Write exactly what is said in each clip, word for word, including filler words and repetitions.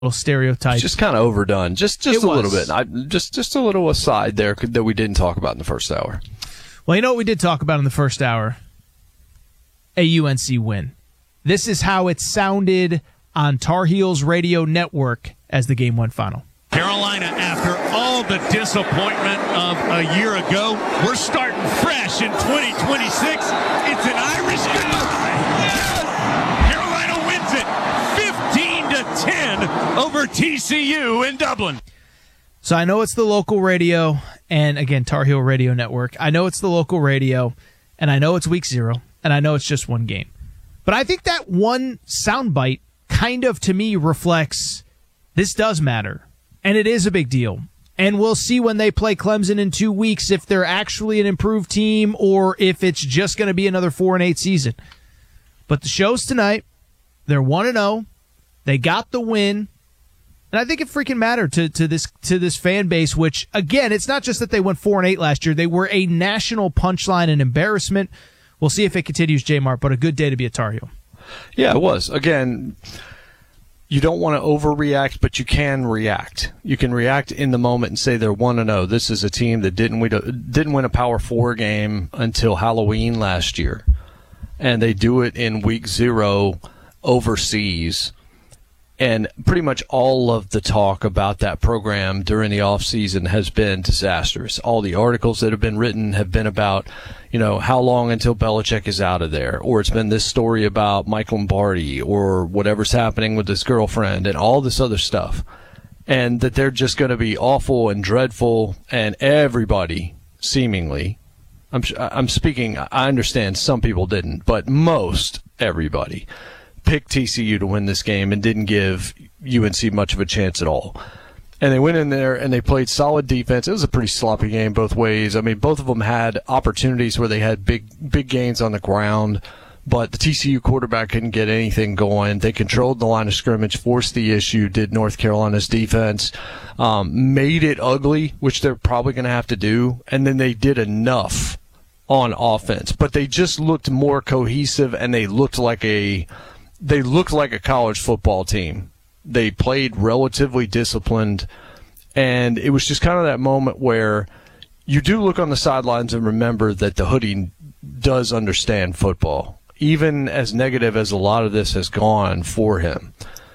little stereotype. It's just kind of overdone. Just just It a was. little bit. I, just just a little aside there that we didn't talk about in the first hour. Well, you know what we did talk about in the first hour? A U N C win. This is how it sounded on Tar Heels Radio Network as the game went final. Carolina, after all the disappointment of a year ago, we're starting fresh in twenty twenty-six. It's an Irish goodbye. Yes! Carolina wins it fifteen to ten over T C U in Dublin. So I know it's the local radio, and again, Tar Heel Radio Network. I know it's the local radio, and I know it's week zero, and I know it's just one game. But I think that one soundbite kind of, to me, reflects this does matter, and it is a big deal. And we'll see when they play Clemson in two weeks if they're actually an improved team or if it's just going to be another four and eight season. But the show's tonight. They're one and zero. They got the win. And I think it freaking mattered to, to this to this fan base, which, again, it's not just that they went four and eight last year. They were a national punchline and embarrassment. We'll see if it continues, J-Mart, but a good day to be a Tar Heel. Yeah, it was. Again, you don't want to overreact, but you can react. You can react in the moment and say they're one and oh. This is a team that didn't win a, didn't win a Power Four game until Halloween last year. And they do it in week zero overseas. And pretty much all of the talk about that program during the offseason has been disastrous. All the articles that have been written have been about, you know, how long until Belichick is out of there. Or it's been this story about Mike Lombardi or whatever's happening with his girlfriend and all this other stuff. And that they're just going to be awful and dreadful, and everybody, seemingly, I'm, I'm speaking, I understand some people didn't, but most everybody picked T C U to win this game and didn't give U N C much of a chance at all. And they went in there and they played solid defense. It was a pretty sloppy game both ways. I mean, both of them had opportunities where they had big big gains on the ground, but the T C U quarterback couldn't get anything going. They controlled the line of scrimmage, forced the issue, did North Carolina's defense, um, made it ugly, which they're probably going to have to do, and then they did enough on offense. But they just looked more cohesive, and they looked like a They looked like a college football team. They played relatively disciplined, and it was just kind of that moment where you do look on the sidelines and remember that the hoodie does understand football, even as negative as a lot of this has gone for him.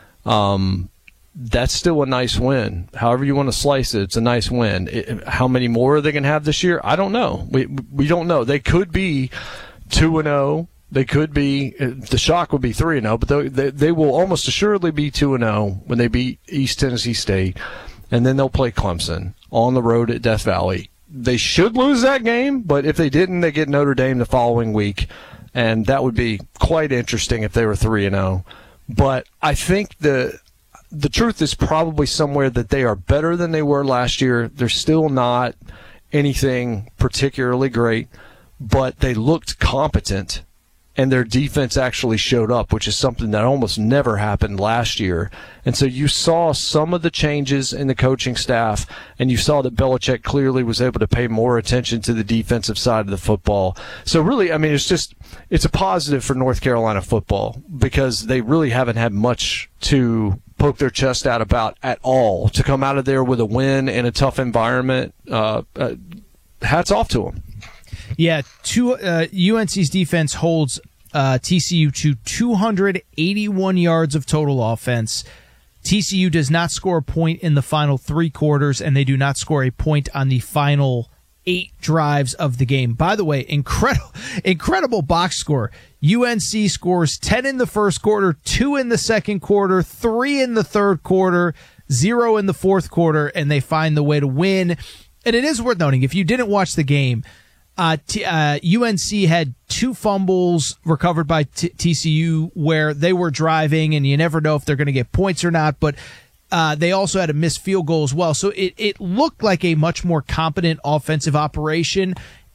Um, that's still a nice win. However you want to slice it, it's a nice win. It, how many more are they going to have this year? I don't know. We we don't know. They could be two and oh. They could be, the shock would be three and oh, but they, they, they will almost assuredly be two and oh when they beat East Tennessee State, and then they'll play Clemson on the road at Death Valley. They should lose that game, but if they didn't, they get Notre Dame the following week, and that would be quite interesting if they were three and oh. But I think the the truth is probably somewhere that they are better than they were last year. They're still not anything particularly great, but they looked competent. And their defense actually showed up, which is something that almost never happened last year. And so you saw some of the changes in the coaching staff, and you saw that Belichick clearly was able to pay more attention to the defensive side of the football. So really, I mean, it's just it's a positive for North Carolina football because they really haven't had much to poke their chest out about at all. To come out of there with a win in a tough environment, uh, uh, hats off to them. Yeah, two, uh, U N C's defense holds uh, T C U to two hundred eighty-one yards of total offense. T C U does not score a point in the final three quarters, and they do not score a point on the final eight drives of the game. By the way, incredible, incredible box score. U N C scores ten in the first quarter, two in the second quarter, three in the third quarter, zero in the fourth quarter, and they find the way to win. And it is worth noting, if you didn't watch the game, Uh, T, uh, U N C had two fumbles recovered by T- TCU where they were driving, and you never know if they're going to get points or not, but uh, they also had a missed field goal as well. So it, it looked like a much more competent offensive operation,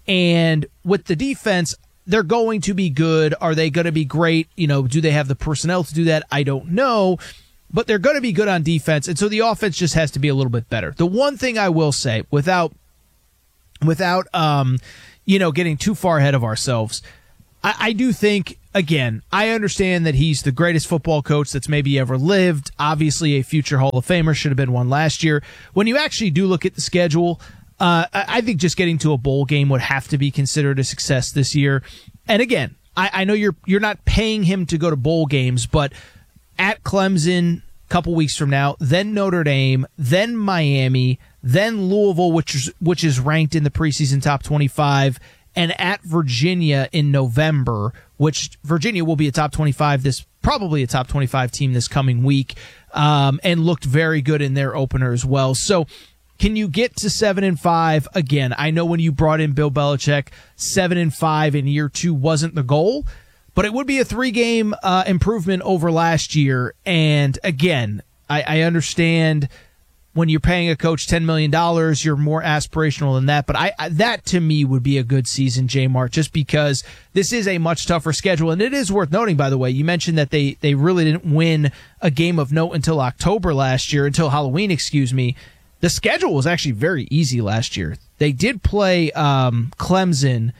and with the defense, they're going to be good. Are they going to be great? You know, do they have the personnel to do that? I don't know, but they're going to be good on defense, and so the offense just has to be a little bit better. The one thing I will say, without, without, um, you know, getting too far ahead of ourselves, I, I do think again, I understand that he's the greatest football coach that's maybe ever lived. Obviously, a future Hall of Famer, should have been one last year. When you actually do look at the schedule, uh, I think just getting to a bowl game would have to be considered a success this year. And again, I, I know you're you're not paying him to go to bowl games, but at Clemson a couple weeks from now, then Notre Dame, then Miami, then Louisville, which is which is ranked in the preseason top twenty-five, and at Virginia in November, which Virginia will be a top twenty-five this probably a top twenty-five team this coming week, um, and looked very good in their opener as well. So can you get to seven and five again? I know when you brought in Bill Belichick, seven and five in year two wasn't the goal, but it would be a three game uh, improvement over last year. And again, I, I understand when you're paying a coach ten million dollars, you're more aspirational than that. But I, I that to me would be a good season, J-Mart, just because this is a much tougher schedule. And it is worth noting, by the way, you mentioned that they, they really didn't win a game of note until October last year, until Halloween, excuse me. The schedule was actually very easy last year. They did play um, Clemson.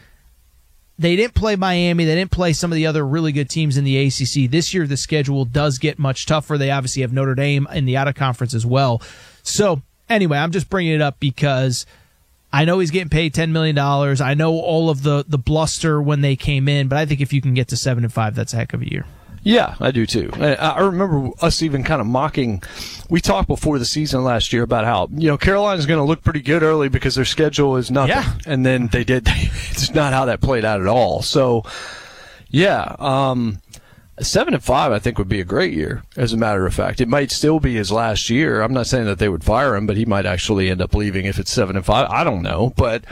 They didn't play Miami. They didn't play some of the other really good teams in the A C C. This year, the schedule does get much tougher. They obviously have Notre Dame in the out-of-conference as well. So, anyway, I'm just bringing it up because I know he's getting paid ten million dollars. I know all of the, the bluster when they came in, but I think if you can get to seven and five, that's a heck of a year. Yeah, I do too. I remember us even kind of mocking. We talked before the season last year about how, you know, Carolina's going to look pretty good early because their schedule is nothing. Yeah. And then they did. It's not how that played out at all. So, yeah, um, seven and five I think would be a great year, as a matter of fact. It might still be his last year. I'm not saying that they would fire him, but he might actually end up leaving if it's seven and five. I don't know. But,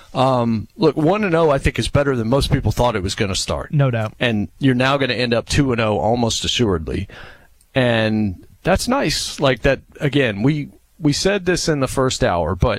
Um, look, one and oh I think is better than most people thought it was going to start. No doubt. And you're now going to end up two and oh almost assuredly. And that's nice. Like that, again, we, we said this in the first hour, but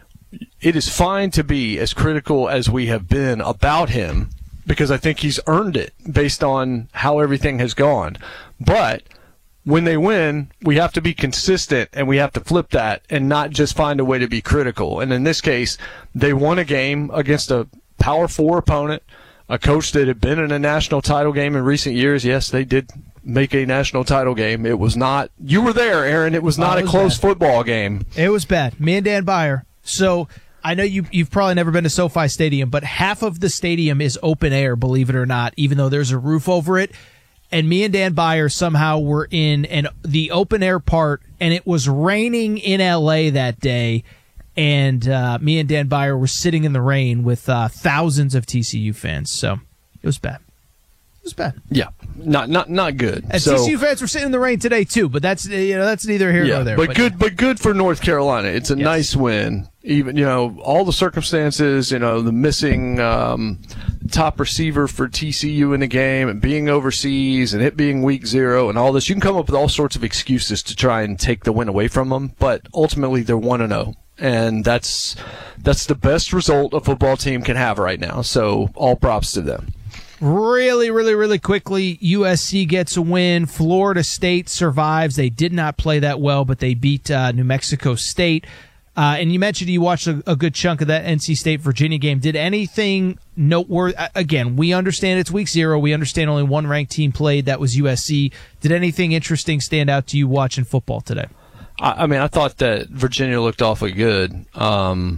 it is fine to be as critical as we have been about him because I think he's earned it based on how everything has gone. But when they win, we have to be consistent and we have to flip that and not just find a way to be critical. And in this case, they won a game against a Power Four opponent, a coach that had been in a national title game in recent years. Yes, they did make a national title game. It was not – you were there, Aaron. It was not oh, it was a close bad. football game. It was bad. Me and Dan Byer. So I know you, you've probably never been to SoFi Stadium, but half of the stadium is open air, believe it or not, even though there's a roof over it. And me and Dan Byer somehow were in an, the open air part, and it was raining in L A that day. And uh, me and Dan Byer were sitting in the rain with uh, thousands of T C U fans. So it was bad. It was bad. Yeah, not not not good. And so, T C U fans were sitting in the rain today too, but that's you know that's neither here yeah, nor there. But, but good, yeah. but good for North Carolina. It's a yes. nice win. Even you know all the circumstances. You know the missing um, top receiver for T C U in the game, and being overseas, and it being week zero, and all this. You can come up with all sorts of excuses to try and take the win away from them, but ultimately they're one and zero. And that's that's the best result a football team can have right now. So all props to them. Really, really, really quickly, U S C gets a win. Florida State survives. They did not play that well, but they beat uh, New Mexico State. Uh, and you mentioned you watched a, a good chunk of that N C State-Virginia game. Did anything noteworthy? Again, we understand it's week zero. We understand only one ranked team played. That was U S C. Did anything interesting stand out to you watching football today? I mean, I thought that Virginia looked awfully good. Um,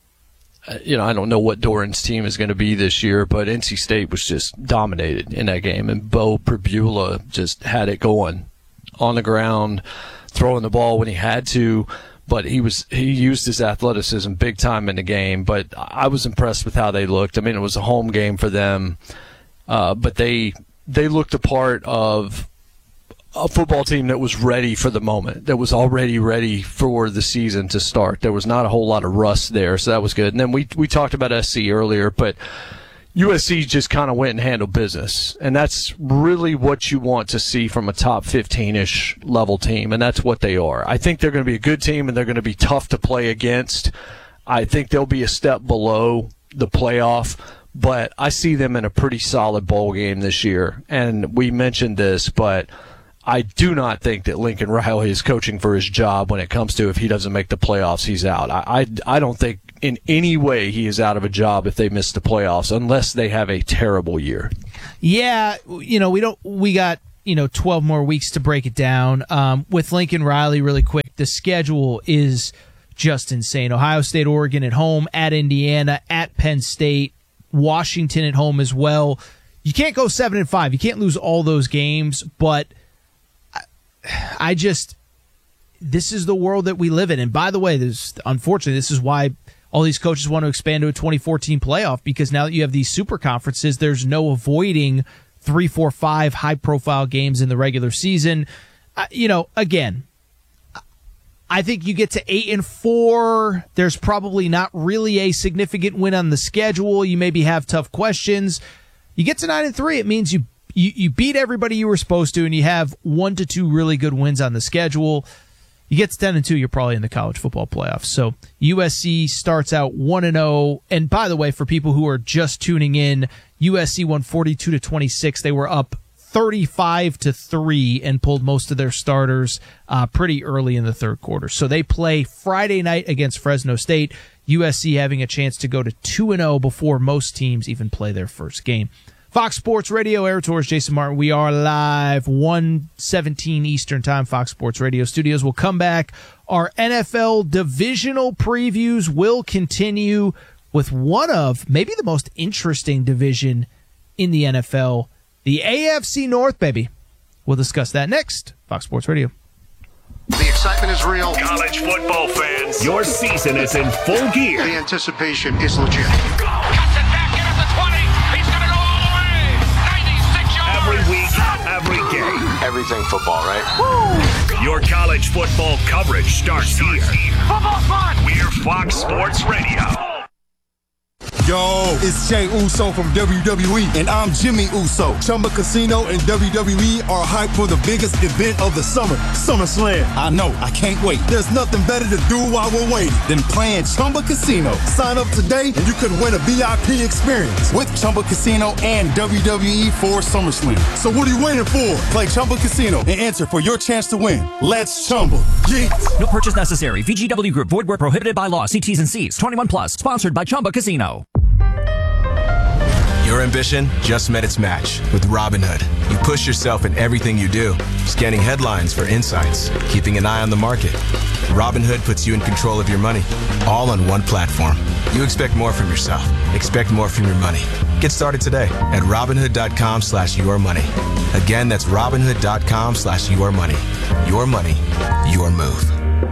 you know, I don't know what Doran's team is going to be this year, but N C State was just dominated in that game, and Bo Pribula just had it going on the ground, throwing the ball when he had to. But he was he used his athleticism big time in the game. But I was impressed with how they looked. I mean, it was a home game for them, uh, but they they looked a part of a football team that was ready for the moment, that was already ready for the season to start. There was not a whole lot of rust there, so that was good. And then we we talked about S C earlier, but U S C just kind of went and handled business, and that's really what you want to see from a top fifteen-ish level team, and that's what they are. I think they're going to be a good team, and they're going to be tough to play against. I think they'll be a step below the playoff, but I see them in a pretty solid bowl game this year. And we mentioned this, but I do not think that Lincoln Riley is coaching for his job when it comes to if he doesn't make the playoffs, he's out. I, I, I don't think in any way he is out of a job if they miss the playoffs, unless they have a terrible year. Yeah, you know, we don't. We got you know twelve more weeks to break it down. Um, with Lincoln Riley, really quick, the schedule is just insane. Ohio State, Oregon at home, at Indiana, at Penn State, Washington at home as well. You can't go seven and five. You can't lose all those games, but I, I just this is the world that we live in. And by the way, this unfortunately, this is why all these coaches want to expand to a twenty fourteen playoff, because now that you have these super conferences, there's no avoiding three, four, five high-profile games in the regular season. Uh, you know, again, I think you get to eight and four. There's probably not really a significant win on the schedule. You maybe have tough questions. You get to nine and three, it means you, you you beat everybody you were supposed to, and you have one to two really good wins on the schedule. You get to ten and two, you're probably in the college football playoffs. So U S C starts out one and oh. And by the way, for people who are just tuning in, U S C won forty-two to twenty-six. They were up thirty-five to three and pulled most of their starters uh, pretty early in the third quarter. So they play Friday night against Fresno State. U S C having a chance to go to two and oh before most teams even play their first game. Fox Sports Radio, Eric Torres, Jason Martin. We are live, one seventeen Eastern Time, Fox Sports Radio studios. We'll come back. Our N F L divisional previews will continue with one of maybe the most interesting division in the N F L, the A F C North, baby. We'll discuss that next. Fox Sports Radio. The excitement is real. College football fans, your season is in full gear. The anticipation is legit. Cuts it back in at the twenty. He's going to go all the way. ninety-six yards. Every week, every game. Everything football, right? Woo! Your college football coverage starts here. Football's fun. We're Fox Sports Radio. Yo, it's Jey Uso from W W E, and I'm Jimmy Uso. Chumba Casino and W W E are hyped for the biggest event of the summer, SummerSlam. I know, I can't wait. There's nothing better to do while we're waiting than playing Chumba Casino. Sign up today, and you could win a V I P experience with Chumba Casino and W W E for SummerSlam. So what are you waiting for? Play Chumba Casino and enter for your chance to win. Let's Chumba. Yeet. No purchase necessary. V G W Group. Void where prohibited by law. See T's and C's. twenty-one plus. Sponsored by Chumba Casino. Your ambition just met its match with Robinhood. You push yourself in everything you do, scanning headlines for insights, keeping an eye on the market. Robinhood puts you in control of your money, all on one platform. You expect more from yourself. Expect more from your money. Get started today at Robinhood.com slash your money. Again, that's Robinhood.com slash your money. Your money, your move.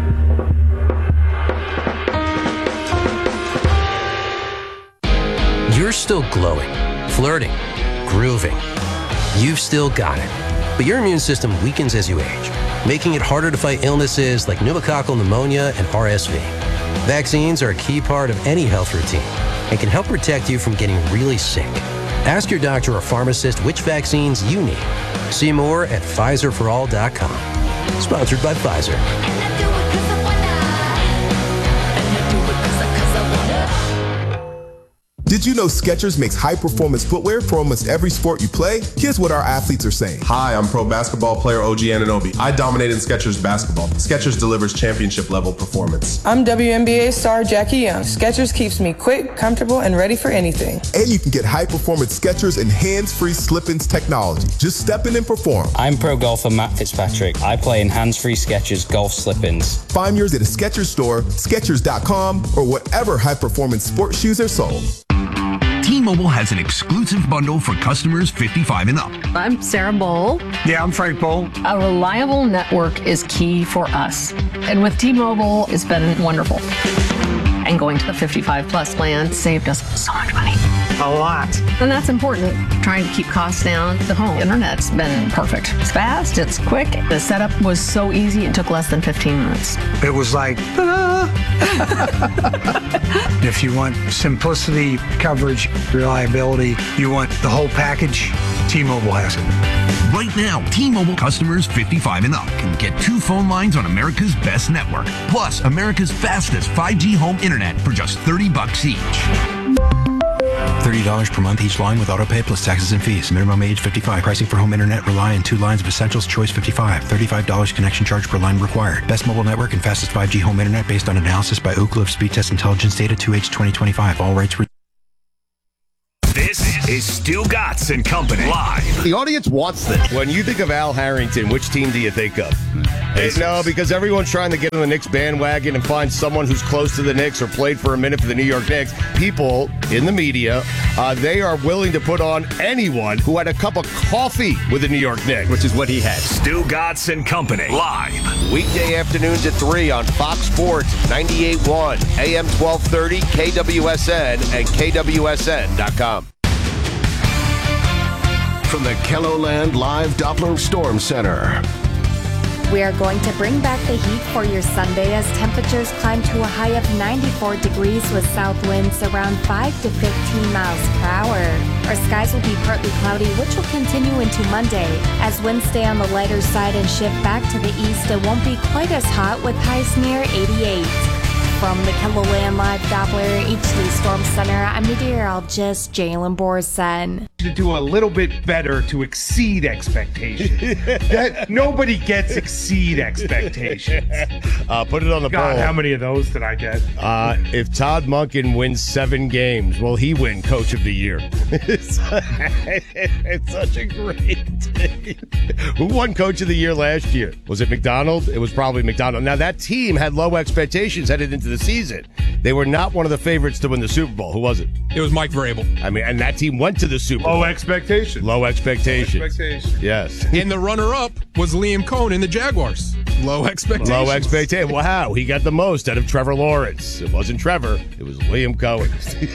You're still glowing, flirting, grooving. You've still got it. But your immune system weakens as you age, making it harder to fight illnesses like pneumococcal pneumonia and R S V. Vaccines are a key part of any health routine and can help protect you from getting really sick. Ask your doctor or pharmacist which vaccines you need. See more at Pfizer for all dot com. Sponsored by Pfizer. Did you know Skechers makes high-performance footwear for almost every sport you play? Here's what our athletes are saying. Hi, I'm pro basketball player O G Anunoby. I dominate in Skechers basketball. Skechers delivers championship-level performance. I'm W N B A star Jackie Young. Skechers keeps me quick, comfortable, and ready for anything. And you can get high-performance Skechers and hands-free slip-ins technology. Just step in and perform. I'm pro golfer Matt Fitzpatrick. I play in hands-free Skechers golf slip-ins. Find yours at a Skechers store, Skechers dot com, or whatever high-performance sports shoes are sold. T-Mobile has an exclusive bundle for customers fifty-five and up. I'm Sarah Bowl. Yeah, I'm Frank Bowl. A reliable network is key for us. And with T-Mobile, it's been wonderful. And going to the fifty-five plus plan saved us so much money. A lot. And that's important. Trying to keep costs down. The home internet's been perfect. It's fast, it's quick. The setup was so easy, it took less than fifteen minutes. It was like, ta-da! If you want simplicity, coverage, reliability, you want the whole package, T-Mobile has it. Right now, T-Mobile customers fifty-five and up can get two phone lines on America's best network, plus America's fastest five G home internet for just thirty bucks each. thirty dollars per month each line with autopay plus taxes and fees. Minimum age fifty-five. Pricing for home internet rely on two lines of Essentials Choice fifty-five. thirty-five dollars connection charge per line required. Best mobile network and fastest five G home internet based on analysis by Ookla of Speed Test Intelligence Data two H twenty twenty-five. All rights reserved. This is Stu Gatz and Company live. The audience wants this. When you think of Al Harrington, which team do you think of? Hey, no, because everyone's trying to get on the Knicks bandwagon and find someone who's close to the Knicks or played for a minute for the New York Knicks. People in the media, uh, they are willing to put on anyone who had a cup of coffee with the New York Knicks. Which is what he had. Stu Gatz and Company live. Weekday afternoons at three on Fox Sports, ninety-eight point one, A M twelve thirty, K W S N, and K W S N dot com. From the KELOLAND Live Doppler Storm Center. We are going to bring back the heat for your Sunday as temperatures climb to a high of ninety-four degrees with south winds around five to fifteen miles per hour. Our skies will be partly cloudy, which will continue into Monday. As winds stay on the lighter side and shift back to the east, it won't be quite as hot with highs near eighty-eight. From the KELOLAND Live Doppler H D Storm Center, I'm meteorologist Jalen Borson. To do a little bit better to exceed expectations. That nobody gets exceed expectations. Uh, put it on the God, poll. how many of those did I get? Uh, if Todd Monken wins seven games, will he win Coach of the Year? it's, it's such a great thing. Who won Coach of the Year last year? Was it McDonald? It was probably McDonald. Now, that team had low expectations headed into the season. They were not one of the favorites to win the Super Bowl. Who was it? It was Mike Vrabel. I mean, and that team went to the Super Bowl. Low expectations. Low expectations. Low expectations. Yes. And the runner-up was Liam Cohn in the Jaguars. Low expectations. Low expectations. Wow, he got the most out of Trevor Lawrence. It wasn't Trevor. It was Liam Cohen.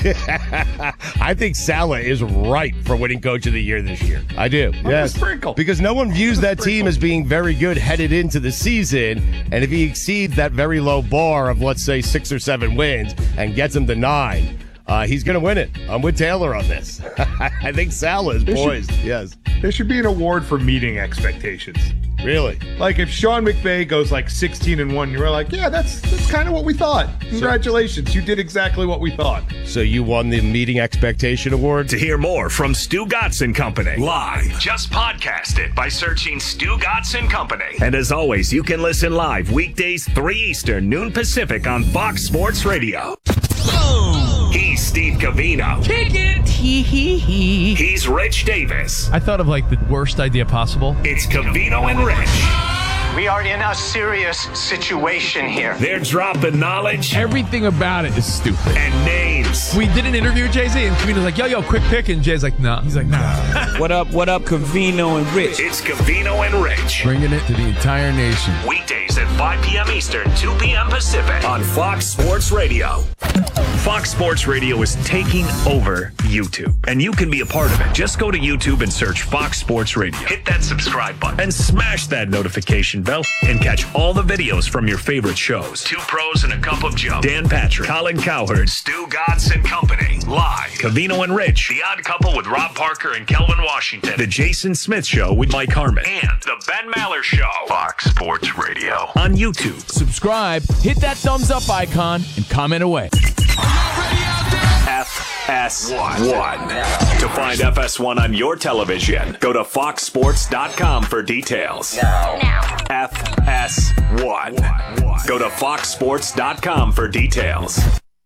I think Saleh is ripe for winning Coach of the Year this year. I do. Yes. Sprinkle. Because no one views that team as being very good headed into the season. And if he exceeds that very low bar of, let's say, six or seven wins and gets them to nine, Uh, he's going to win it. I'm with Taylor on this. I think Saleh is poised. Should, yes. There should be an award for meeting expectations. Really? Like if Sean McVay goes like sixteen and one, you're like, yeah, that's that's kind of what we thought. Congratulations. So, you did exactly what we thought. So you won the meeting expectation award? To hear more from Stu Gatz and Company live, just podcast it by searching Stu Gatz and Company. And as always, you can listen live weekdays three Eastern, noon Pacific on Fox Sports Radio. He's Steve Covino. Kick it. Hee hee hee. He's Rich Davis. I thought of like the worst idea possible. It's Covino and Rich. We are in a serious situation here. They're dropping knowledge. Everything about it is stupid. And names. We did an interview with Jay-Z, and Covino's like, yo, yo, quick pick. And Jay's like, no. Nah. He's like, nah. What up, what up, Covino and Rich? It's Covino and Rich. Bringing it to the entire nation. Weekdays at five p.m. Eastern, two p.m. Pacific on Fox Sports Radio. Fox Sports Radio is taking over YouTube, and you can be a part of it. Just go to YouTube and search Fox Sports Radio. Hit that subscribe button and smash that notification bell and catch all the videos from your favorite shows. Two Pros and a Cup of Joe. Dan Patrick, Colin Cowherd, Stu Gatz and Company. Live. Covino and Rich. The Odd Couple with Rob Parker and Kelvin Washington. The Jason Smith Show with Mike Harmon. And The Ben Maller Show. Fox Sports Radio. On YouTube. Subscribe, hit that thumbs up icon, and comment away. F S one. To find F S one on your television, go to fox sports dot com for details. Now. F S one. Go to fox sports dot com for details.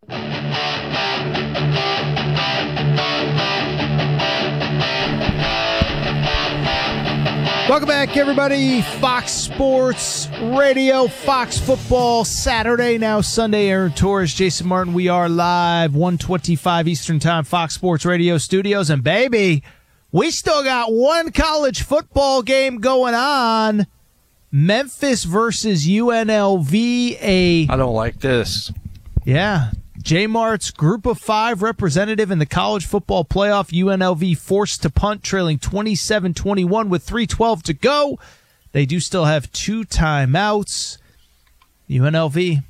Welcome back, everybody. Fox Sports Radio, Fox Football Saturday, now Sunday. Aaron Torres, Jason Martin. We are live, one twenty-five Eastern Time, Fox Sports Radio studios. And, baby, we still got one college football game going on. Memphis versus U N L V. A I don't like this. Yeah. J-Mart's Group of Five representative in the college football playoff. U N L V forced to punt, trailing twenty-seven twenty-one with three twelve to go. They do still have two timeouts. U N L V,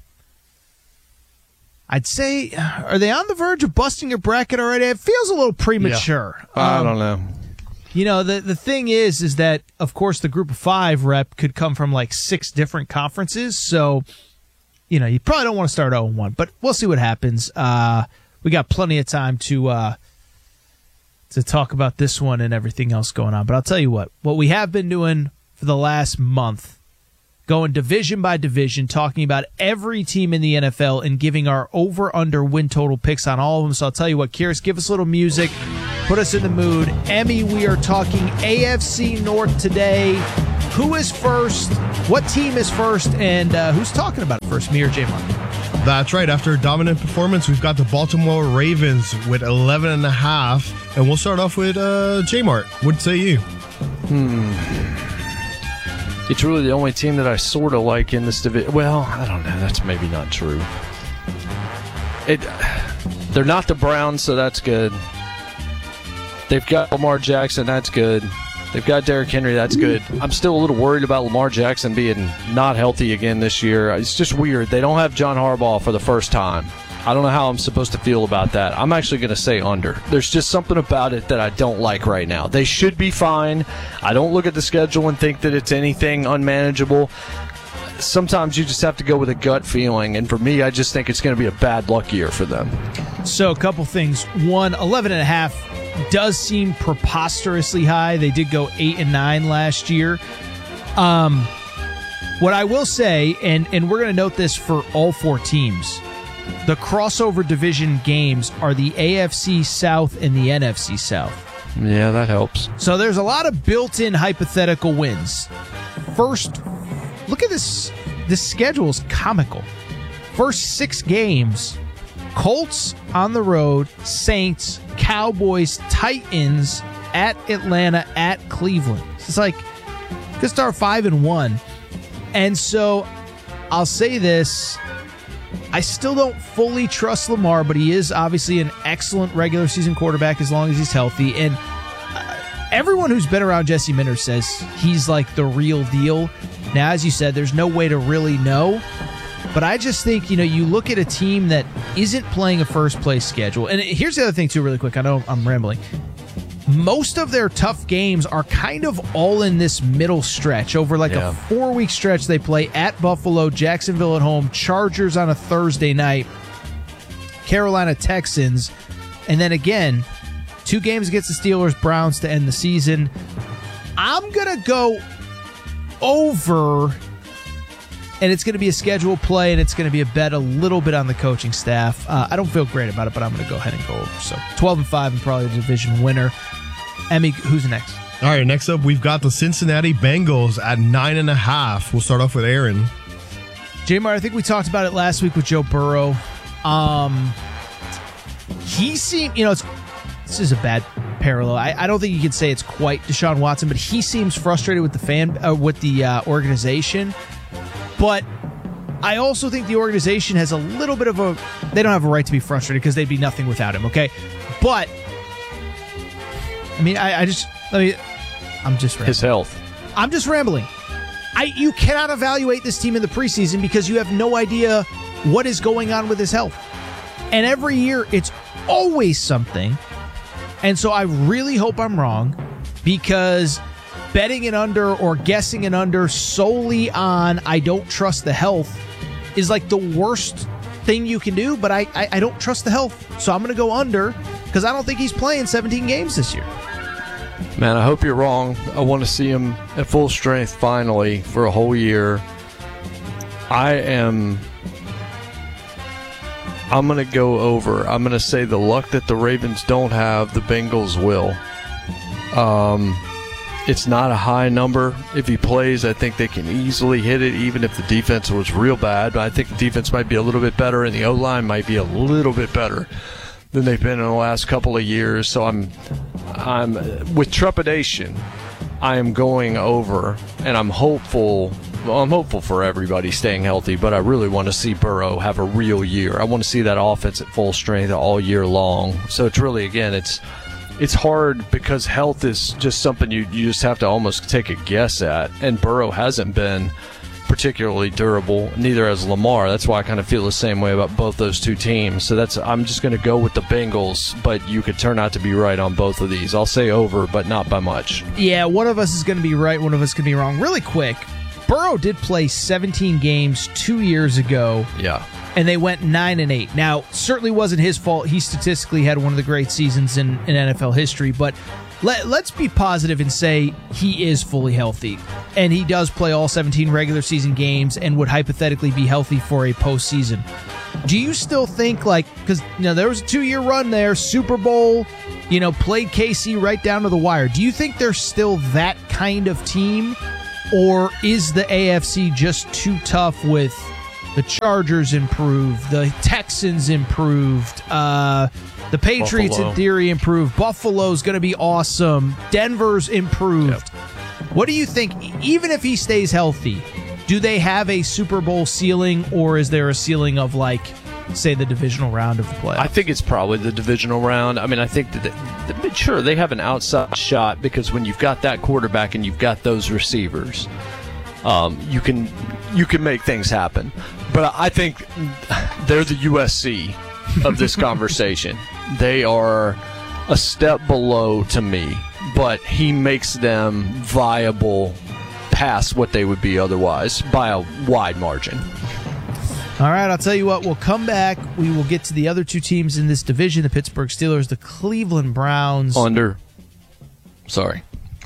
I'd say, are they on the verge of busting a bracket already? It feels a little premature. Yeah. I um, don't know. You know, the, the thing is, is that, of course, the Group of Five rep could come from like six different conferences, so... You know, you probably don't want to start oh and one, but we'll see what happens. Uh, we got plenty of time to uh, to talk about this one and everything else going on. But I'll tell you what, what we have been doing for the last month, going division by division, talking about every team in the N F L and giving our over-under win total picks on all of them. So I'll tell you what, Kyrus, give us a little music. Put us in the mood. Emmy, we are talking A F C North today. Who is first? What team is first? And uh, who's talking about it first, me or J-Mark? That's right. After a dominant performance, we've got the Baltimore Ravens with eleven and a half. And we'll start off with uh, J-Mart. What say you? Hmm. It's really the only team that I sort of like in this division. Well, I don't know. That's maybe not true. It. They're not the Browns, so that's good. They've got Lamar Jackson. That's good. They've got Derrick Henry. That's good. I'm still a little worried about Lamar Jackson being not healthy again this year. It's just weird. They don't have John Harbaugh for the first time. I don't know how I'm supposed to feel about that. I'm actually going to say under. There's just something about it that I don't like right now. They should be fine. I don't look at the schedule and think that it's anything unmanageable. Sometimes you just have to go with a gut feeling, and for me, I just think it's going to be a bad luck year for them. So a couple things. One, eleven and a half does seem preposterously high. They did go eight and nine last year. Um, what I will say, and, and we're going to note this for all four teams, the crossover division games are the A F C South and the N F C South. Yeah, that helps. So there's a lot of built-in hypothetical wins. First, look at this. This schedule is comical. First six games, Colts on the road, Saints, Cowboys, Titans, at Atlanta, at Cleveland. It's like, could start five and one. And so I'll say this. I still don't fully trust Lamar, but he is obviously an excellent regular season quarterback as long as he's healthy. And uh, everyone who's been around Jesse Minter says he's like the real deal. Now, as you said, there's no way to really know. But I just think, you know, you look at a team that isn't playing a first-place schedule. And here's the other thing, too, really quick. I know I'm rambling. Most of their tough games are kind of all in this middle stretch. Over like yeah. a four-week stretch, they play at Buffalo, Jacksonville at home, Chargers on a Thursday night, Carolina Texans, and then again, two games against the Steelers, Browns to end the season. I'm going to go over, and it's going to be a scheduled play, and it's going to be a bet a little bit on the coaching staff. Uh, I don't feel great about it, but I'm going to go ahead and go over. So twelve and five and probably the division winner. Emmy, who's next? All right, next up, we've got the Cincinnati Bengals at nine and a half. We'll start off with Aaron. J-Mar, I think we talked about it last week with Joe Burrow. Um, he seemed, you know, it's, this is a bad parallel. I, I don't think you can say it's quite Deshaun Watson, but he seems frustrated with the fan, uh, with the uh, organization. But I also think the organization has a little bit of a, they don't have a right to be frustrated because they'd be nothing without him, okay? But, I mean, I, I just, let me, I'm just rambling. His health. I'm just rambling. I You cannot evaluate this team in the preseason because you have no idea what is going on with his health. And every year, it's always something. And so I really hope I'm wrong because betting an under or guessing an under solely on I don't trust the health is like the worst thing you can do, but I, I, I don't trust the health. So I'm going to go under because I don't think he's playing seventeen games this year. Man, I hope you're wrong. I want to see him at full strength finally for a whole year. I am... I'm going to go over. I'm going to say the luck that the Ravens don't have, the Bengals will. Um, it's not a high number. If he plays, I think they can easily hit it, even if the defense was real bad. But I think the defense might be a little bit better, and the O-line might be a little bit better than they've been in the last couple of years. So I'm, I'm with trepidation, I am going over, and I'm hopeful. Well, I'm hopeful for everybody staying healthy, but I really want to see Burrow have a real year. I want to see that offense at full strength all year long. So it's really, again, it's it's hard because health is just something you, you just have to almost take a guess at. And Burrow hasn't been particularly durable, neither has Lamar. That's why I kind of feel the same way about both those two teams. So that's I'm just going to go with the Bengals, but you could turn out to be right on both of these. I'll say over, but not by much. Yeah, one of us is going to be right, one of us is going to be wrong. Really quick, Burrow did play seventeen games two years ago. Yeah. And they went nine and eight. Now, certainly wasn't his fault. He statistically had one of the great seasons in, in N F L history, but let, let's be positive and say he is fully healthy. And he does play all seventeen regular season games and would hypothetically be healthy for a postseason. Do you still think, like, because you know, there was a two-year run there, Super Bowl, you know, played K C right down to the wire. Do you think they're still that kind of team, or is the A F C just too tough with the Chargers improved, the Texans improved, uh, the Patriots Buffalo. in theory improved, Buffalo's going to be awesome, Denver's improved. Yep. What do you think, even if he stays healthy, do they have a Super Bowl ceiling, or is there a ceiling of, like, say, the divisional round of the playoffs? I think it's probably the divisional round. I mean, I think that, they, they, sure, they have an outside shot because when you've got that quarterback and you've got those receivers, um, you can you can make things happen. But I think they're the U S C of this conversation. They are a step below to me, but he makes them viable past what they would be otherwise by a wide margin. All right, I'll tell you what, we'll come back. We will get to the other two teams in this division, the Pittsburgh Steelers, the Cleveland Browns. Under. Sorry.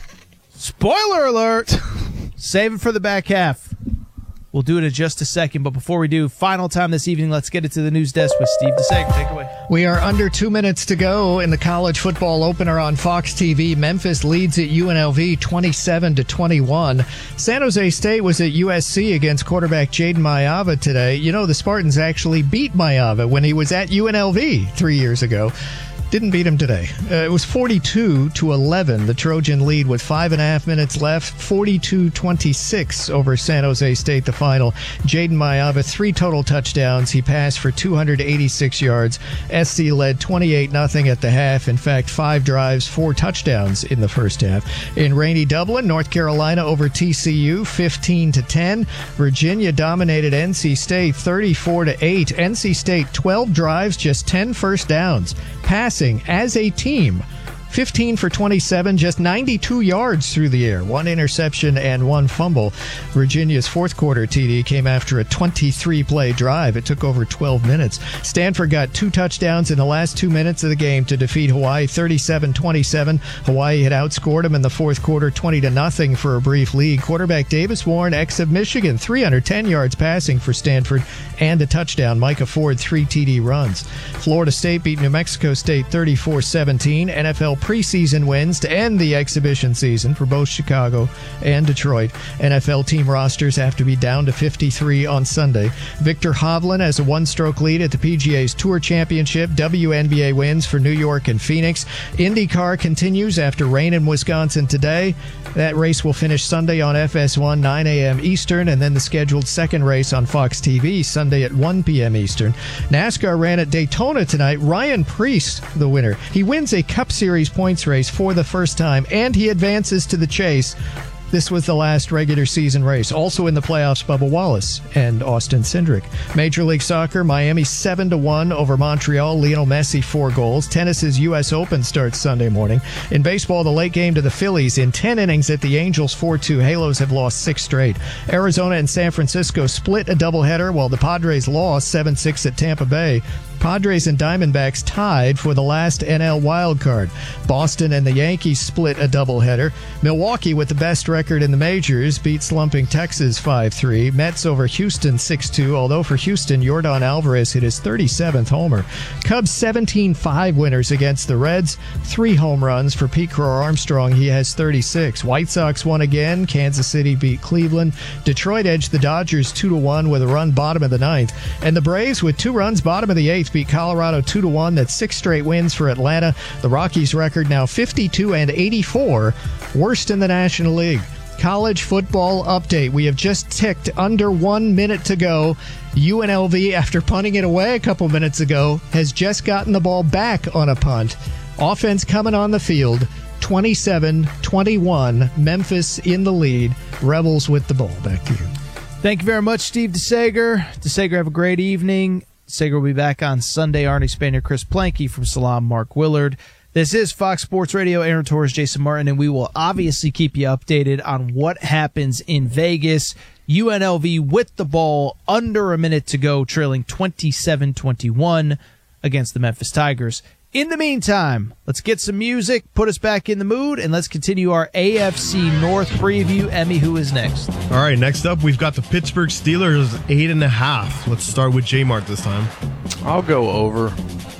Spoiler alert! Save it for the back half. We'll do it in just a second, but before we do, final time this evening, let's get it to the news desk with Steve DeSager. Take it away. We are under two minutes to go in the college football opener on Fox T V. Memphis leads at U N L V twenty-seven to twenty-one. San Jose State was at U S C against quarterback Jaden Mayava today. You know, the Spartans actually beat Mayava when he was at U N L V three years ago. Didn't beat him today. Uh, it was forty-two to eleven. The Trojan lead with five and a half minutes left. forty-two twenty-six over San Jose State, the final. Jaden Mayava, three total touchdowns. He passed for two hundred eighty-six yards. S C led twenty-eight nothing at the half. In fact, five drives, four touchdowns in the first half. In rainy Dublin, North Carolina over T C U, fifteen to ten. Virginia dominated N C State, thirty-four to eight. N C State, twelve drives, just ten first downs. Passing as a team, fifteen for twenty-seven, just ninety-two yards through the air, one interception and one fumble. Virginia's fourth quarter T D came after a twenty-three play drive. It took over twelve minutes. Stanford got two touchdowns in the last two minutes of the game to defeat Hawaii thirty-seven twenty-seven. Hawaii had outscored them in the fourth quarter twenty to nothing for a brief lead. Quarterback Davis Warren, ex of Michigan, three hundred ten yards passing for Stanford and a touchdown. Micah Ford, three T D runs. Florida State beat New Mexico State thirty-four seventeen. N F L preseason wins to end the exhibition season for both Chicago and Detroit. N F L team rosters have to be down to fifty-three on Sunday. Victor Hovland has a one-stroke lead at the P G A's Tour Championship. W N B A wins for New York and Phoenix. IndyCar continues after rain in Wisconsin today. That race will finish Sunday on F S one, nine a.m. Eastern, and then the scheduled second race on Fox T V Sunday at one p.m. Eastern. NASCAR ran at Daytona tonight. Ryan Preece, the winner. He wins a Cup Series points race for the first time, and he advances to the chase. This was the last regular season race. Also in the playoffs, Bubba Wallace and Austin Cindric. Major League Soccer, Miami seven to one over Montreal. Lionel Messi, four goals. Tennis's U S Open starts Sunday morning. In baseball, the late game to the Phillies. In ten innings at the Angels, four two. Halos have lost six straight. Arizona and San Francisco split a doubleheader, while the Padres lost seven six at Tampa Bay. Padres and Diamondbacks tied for the last N L wildcard. Boston and the Yankees split a doubleheader. Milwaukee, with the best record in the majors, beat slumping Texas five three. Mets over Houston six two, although for Houston, Yordan Alvarez hit his thirty-seventh homer. Cubs seventeen five winners against the Reds. Three home runs for Pete Crow Armstrong. He has thirty-six. White Sox won again. Kansas City beat Cleveland. Detroit edged the Dodgers two to one with a run bottom of the ninth. And the Braves, with two runs bottom of the eighth, beat Colorado two to one. That's six straight wins for Atlanta. The Rockies' record now fifty-two and eighty-four, worst in the National League. College football update. We have just ticked under one minute to go. U N L V, after punting it away a couple minutes ago, has just gotten the ball back on a punt. Offense coming on the field. twenty-seven twenty-one. Memphis in the lead. Rebels with the ball. Back to you. Thank you very much, Steve DeSager. DeSager, have a great evening. Sager will be back on Sunday. Arnie Spanier, Chris Planke from Salam, Mark Willard. This is Fox Sports Radio. Aaron Torres, Jason Martin, and we will obviously keep you updated on what happens in Vegas. U N L V with the ball, under a minute to go, trailing twenty-seven twenty-one against the Memphis Tigers. In the meantime, let's get some music, put us back in the mood, and let's continue our A F C North preview. Emmy, who is next? All right, next up, we've got the Pittsburgh Steelers, eight and a half. Let's start with J-Mart this time. I'll go over.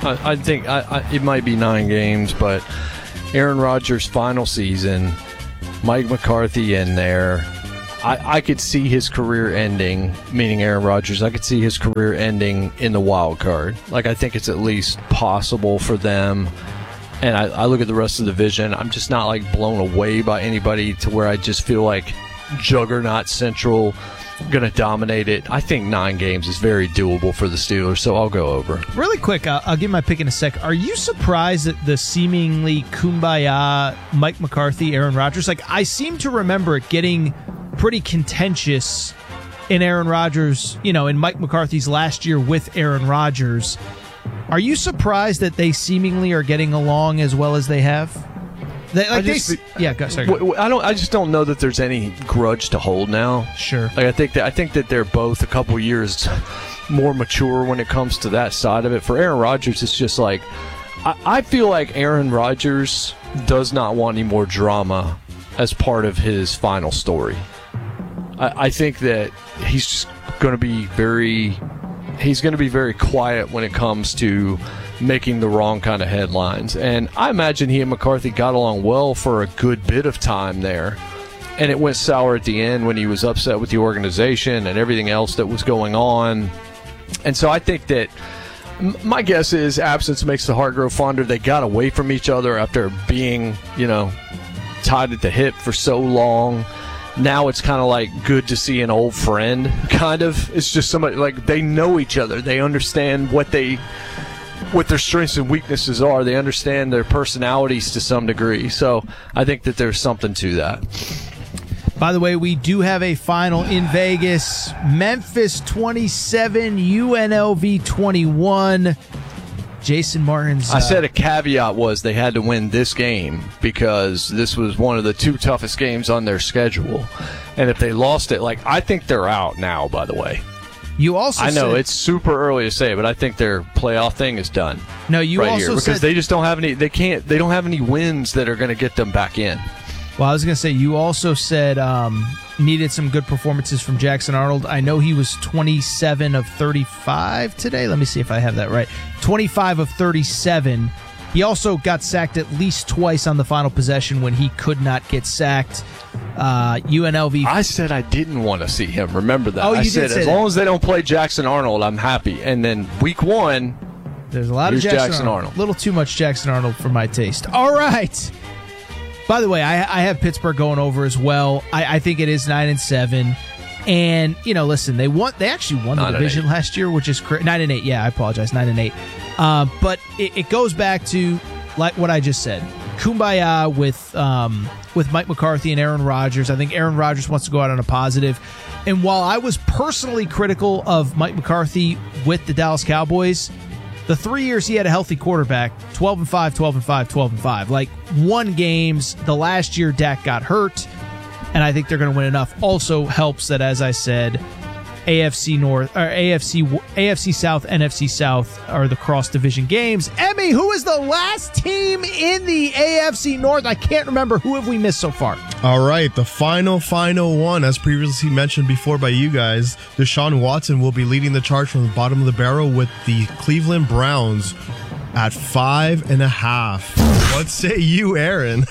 I, I think I, I, it might be nine games, but Aaron Rodgers' final season, Mike McCarthy in there. I, I could see his career ending, meaning Aaron Rodgers, I could see his career ending in the wild card. Like, I think it's at least possible for them. And I, I look at the rest of the division. I'm just not, like, blown away by anybody to where I just feel like Juggernaut Central going to dominate it. I think nine games is very doable for the Steelers, so I'll go over. Really quick, I'll, I'll give my pick in a sec. Are you surprised at the seemingly kumbaya Mike McCarthy, Aaron Rodgers? Like, I seem to remember it getting pretty contentious in Aaron Rodgers, you know, in Mike McCarthy's last year with Aaron Rodgers. Are you surprised that they seemingly are getting along as well as they have? They, like I just, they, yeah, go, sorry. Go. I don't. I just don't know that there's any grudge to hold now. Sure. Like I think that I think that they're both a couple years more mature when it comes to that side of it. For Aaron Rodgers, it's just like I, I feel like Aaron Rodgers does not want any more drama as part of his final story. I, I think that he's just going to be very. He's going to be very quiet when it comes to making the wrong kind of headlines. And I imagine he and McCarthy got along well for a good bit of time there. And it went sour at the end when he was upset with the organization and everything else that was going on. And so I think that my guess is absence makes the heart grow fonder. They got away from each other after being, you know, tied at the hip for so long. Now it's kind of like good to see an old friend, kind of. It's just somebody, like, they know each other. They understand what they, what their strengths and weaknesses are. They understand their personalities to some degree. So I think that there's something to that. By the way, we do have a final in Vegas. Memphis twenty-seven, U N L V twenty-one. Jason Martin's... Uh, I said a caveat was they had to win this game because this was one of the two toughest games on their schedule. And if they lost it, like, I think they're out now, by the way. You also I know said, it's super early to say, but I think their playoff thing is done. No, you right also here because said, they just don't have any. They can't. They don't have any wins that are going to get them back in. Well, I was going to say you also said um, needed some good performances from Jackson Arnold. I know he was twenty-seven of thirty-five today. Let me see if I have that right. twenty-five of thirty-seven. He also got sacked at least twice on the final possession when he could not get sacked. Uh, U N L V. I said I didn't want to see him. Remember that. Oh, you I did said say as that. long as they don't play Jackson Arnold, I'm happy. And then week one, there's a lot of Jackson, Jackson Arnold. Arnold. A little too much Jackson Arnold for my taste. All right. By the way, I, I have Pittsburgh going over as well. I, I think it is nine and seven. And, you know, listen, they won. They actually won the Nine and division eight. last year, which is cra- nine and eight. Yeah, I apologize, nine and eight. Uh, but it, it goes back to like what I just said. Kumbaya with um, with Mike McCarthy and Aaron Rodgers. I think Aaron Rodgers wants to go out on a positive. And while I was personally critical of Mike McCarthy with the Dallas Cowboys, the three years he had a healthy quarterback, twelve and five, twelve and five, twelve and five. Like, won games. The last year Dak got hurt, and I think they're going to win enough. Also helps that, as I said, A F C North or A F C A F C South, N F C South are the cross division games. Emmy, who is the last team in the A F C North? I can't remember. Who have we missed so far? All right, the final, final one, as previously mentioned before by you guys, Deshaun Watson will be leading the charge from the bottom of the barrel with the Cleveland Browns at five and a half. What say you, Aaron?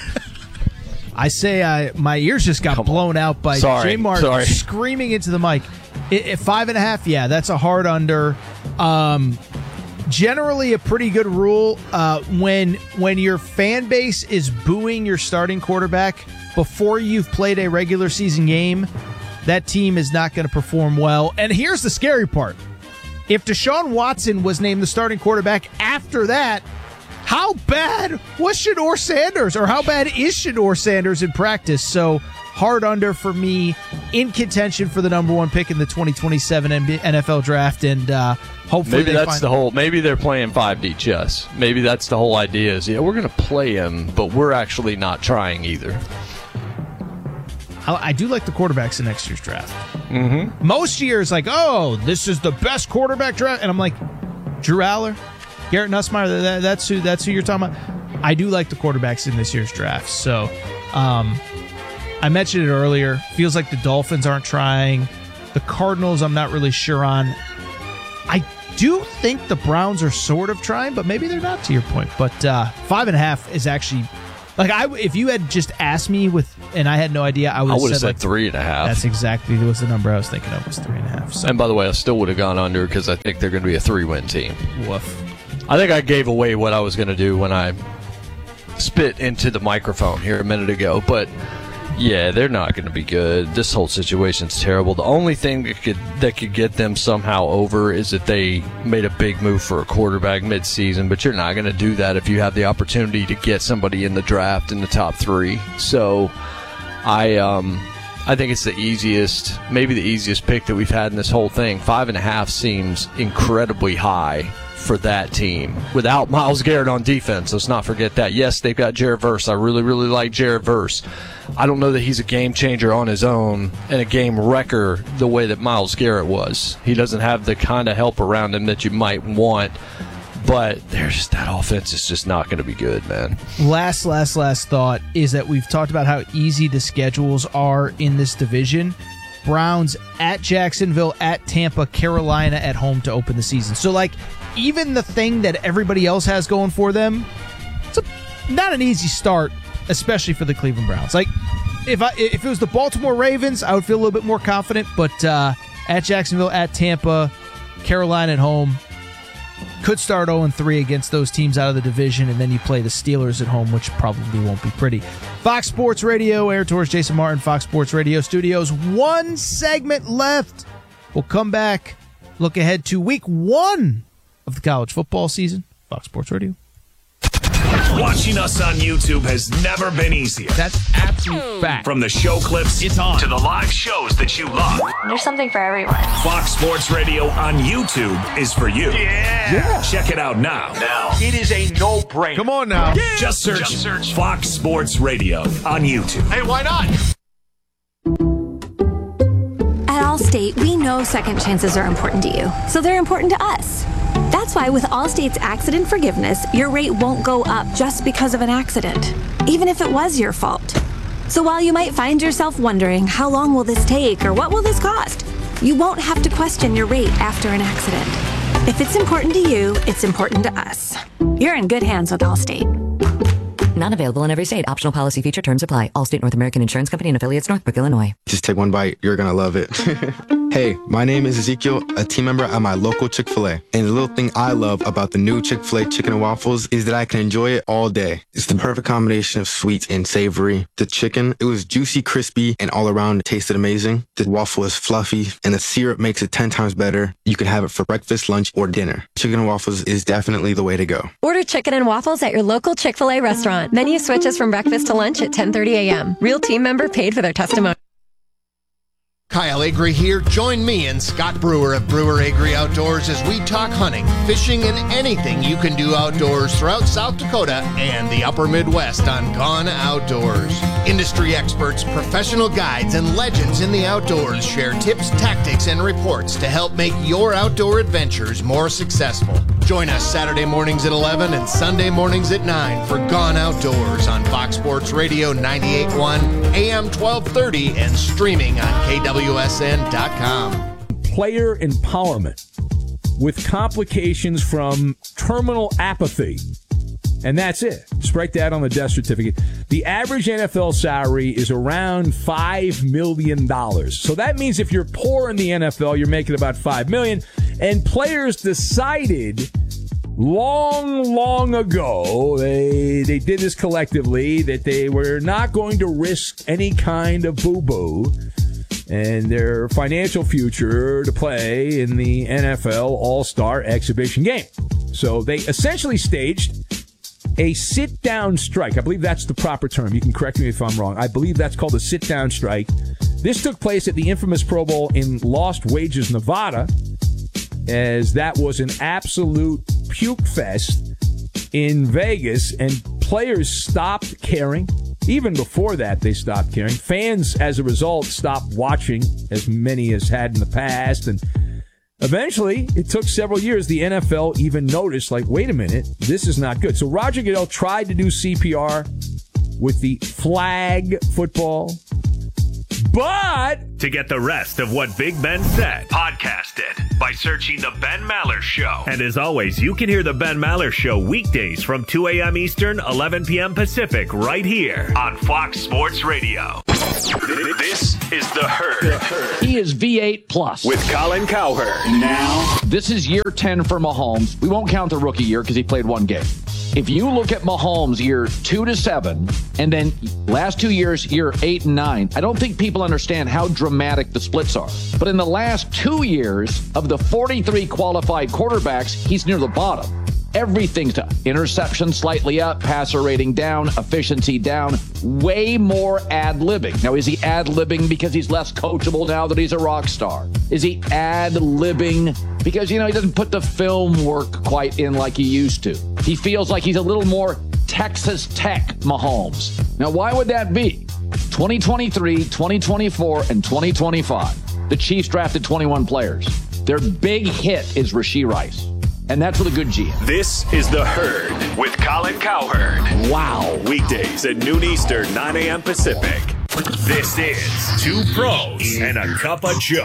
I say I, my ears just got Come blown on. out by Sorry, Jay Martin sorry. screaming into the mic. It, it, five and a half, yeah, that's a hard under. Um, generally, a pretty good rule uh, when when your fan base is booing your starting quarterback before you've played a regular season game. That team is not going to perform well. And here's the scary part: if Deshaun Watson was named the starting quarterback after that, how bad was Shedeur Sanders, or how bad is Shedeur Sanders in practice? So hard under for me, in contention for the number one pick in the twenty twenty-seven N F L draft, and uh, hopefully Maybe they that's find- the whole. Maybe they're playing five D chess. Maybe that's the whole idea. Is yeah, we're going to play him, but we're actually not trying either. I, I do like the quarterbacks in next year's draft. Mm-hmm. Most years, like, oh, this is the best quarterback draft, and I'm like, Drew Aller, Garrett Nussmeier, that, that's who that's who you're talking about. I do like the quarterbacks in this year's draft. So, um, I mentioned it earlier. Feels like the Dolphins aren't trying. The Cardinals, I'm not really sure on. I do think the Browns are sort of trying, but maybe they're not, to your point. But uh, five and a half is actually like I. If you had just asked me with, and I had no idea, I would have said, said like, three and a half. That's exactly was the number I was thinking of was three and a half. So. And by the way, I still would have gone under because I think they're going to be a three-win team. Woof. I think I gave away what I was going to do when I spit into the microphone here a minute ago, but. Yeah, they're not going to be good. This whole situation's terrible. The only thing that could that could get them somehow over is that they made a big move for a quarterback mid-season, but you're not going to do that if you have the opportunity to get somebody in the draft in the top three. So I um, I think it's the easiest, maybe the easiest pick that we've had in this whole thing. Five and a half seems incredibly high for that team without Myles Garrett on defense. Let's not forget that. Yes, they've got Jared Verse. I really, really like Jared Verse. I don't know that he's a game changer on his own and a game wrecker the way that Myles Garrett was. He doesn't have the kind of help around him that you might want, but there's that offense is just not going to be good, man. Last, last, last thought is that we've talked about how easy the schedules are in this division. Browns at Jacksonville, at Tampa, Carolina at home to open the season. So, like, even the thing that everybody else has going for them, it's a, not an easy start, especially for the Cleveland Browns. Like, if I if it was the Baltimore Ravens, I would feel a little bit more confident, but uh, at Jacksonville, at Tampa, Carolina at home, could start oh and three against those teams out of the division, and then you play the Steelers at home, which probably won't be pretty. Fox Sports Radio, Air Tours, Jason Martin, Fox Sports Radio Studios. One segment left. We'll come back, look ahead to week one of the college football season. Fox Sports Radio. Watching us on YouTube has never been easier. That's absolute fact. From the show clips it's on. to the live shows that you love. There's something for everyone. Fox Sports Radio on YouTube is for you. Yeah. yeah. Check it out now. Now. It is a no-brainer. Come on now. Yeah. Just search, Just search Fox Sports Radio on YouTube. Hey, why not? At Allstate, we know second chances are important to you, so they're important to us. That's why with Allstate's accident forgiveness, your rate won't go up just because of an accident, even if it was your fault. So while you might find yourself wondering, how long will this take or what will this cost? You won't have to question your rate after an accident. If it's important to you, it's important to us. You're in good hands with Allstate. Not available in every state. Optional policy feature terms apply. Allstate North American Insurance Company and affiliates, Northbrook, Illinois. Just take one bite. You're going to love it. Hey, my name is Ezekiel, a team member at my local Chick-fil-A. And the little thing I love about the new Chick-fil-A chicken and waffles is that I can enjoy it all day. It's the perfect combination of sweet and savory. The chicken, it was juicy, crispy, and all around it tasted amazing. The waffle is fluffy, and the syrup makes it ten times better. You can have it for breakfast, lunch, or dinner. Chicken and waffles is definitely the way to go. Order chicken and waffles at your local Chick-fil-A restaurant. Menu switches from breakfast to lunch at ten thirty a.m. Real team member paid for their testimony. Kyle Agri here. Join me and Scott Brewer of Brewer Agri Outdoors as we talk hunting, fishing, and anything you can do outdoors throughout South Dakota and the upper Midwest on Gone Outdoors. Industry experts, professional guides, and legends in the outdoors share tips, tactics, and reports to help make your outdoor adventures more successful. Join us Saturday mornings at eleven and Sunday mornings at nine for Gone Outdoors on Fox Sports Radio ninety-eight point one, A M twelve thirty, and streaming on K W S N dot com. Player empowerment with complications from terminal apathy. And that's it. Just write that on the death certificate. The average N F L salary is around five million dollars. So that means if you're poor in the N F L, you're making about five million dollars. And players decided long, long ago, they they did this collectively, that they were not going to risk any kind of boo-boo and their financial future to play in the N F L All-Star Exhibition game. So they essentially staged a sit-down strike. I believe that's the proper term. You can correct me if I'm wrong. I believe that's called a sit-down strike. This took place at the infamous Pro Bowl in Lost Wages, Nevada, as that was an absolute puke fest in Vegas, and players stopped caring. Even before that, they stopped caring. Fans, as a result, stopped watching, as many as had in the past, and eventually, it took several years, the N F L even noticed, like, wait a minute, this is not good. So Roger Goodell tried to do C P R with the flag football. But to get the rest of what Big Ben said, podcast it by searching The Ben Maller Show. And as always, you can hear The Ben Maller Show weekdays from two a.m. Eastern, eleven p.m. Pacific, right here on Fox Sports Radio. This is The Herd. He is V eight plus. With Colin Cowherd. Now, this is year ten for Mahomes. We won't count the rookie year because he played one game. If you look at Mahomes year two to seven, and then last two years, year eight and nine, I don't think people understand how dramatic the splits are. But in the last two years of the forty-three qualified quarterbacks, he's near the bottom. Everything's up. Interception slightly up, passer rating down, efficiency down, way more ad-libbing. Now, is he ad-libbing because he's less coachable now that he's a rock star? Is he ad-libbing because, you know, he doesn't put the film work quite in like he used to? He feels like he's a little more Texas Tech Mahomes. Now, why would that be? twenty twenty-three, twenty twenty-four, and twenty twenty-five. The Chiefs drafted twenty-one players. Their big hit is Rashee Rice. And that's with a good G M. This is The Herd with Colin Cowherd. Wow. Weekdays at noon Eastern, nine a.m. Pacific. This is Two Pros and a Cup of Joe.